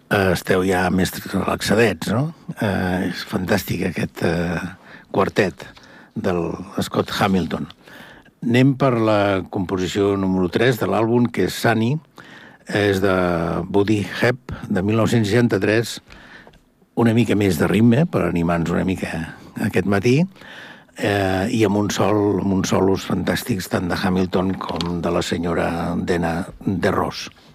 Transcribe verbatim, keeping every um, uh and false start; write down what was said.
eh, esteu ja més relaxadets, no? Eh, és fantàstic aquest eh, quartet del Scott Hamilton. Anem per la composició número tres de l'àlbum, que és Sunny, és de Buddy Hep, de mil nou-cents seixanta-tres, una mica més de ritme, per animar-nos una mica aquest matí, eh, i amb un sol, amb uns solos fantàstics tant de Hamilton com de la senyora Dena de Ross.